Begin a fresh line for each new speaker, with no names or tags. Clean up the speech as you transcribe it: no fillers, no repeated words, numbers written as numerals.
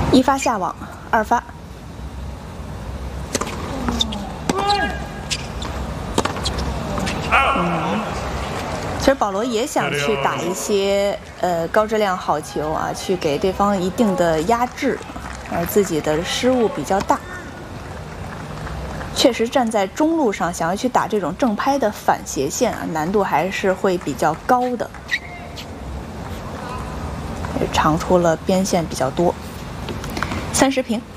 一发下网，二发。其实保罗也想去打一些高质量好球啊，去给对方一定的压制，而自己的失误比较大。确实站在中路上想要去打这种正拍的反斜线啊，难度还是会比较高的。长出了边线比较多，30平。